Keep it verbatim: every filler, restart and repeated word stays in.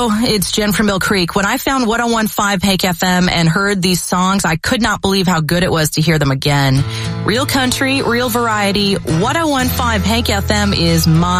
Hello, it's Jen from Mill Creek. When I found one oh one point five Hank F M and heard these songs, I could not believe how good it was to hear them again. Real country, real variety. one oh one point five Hank F M is my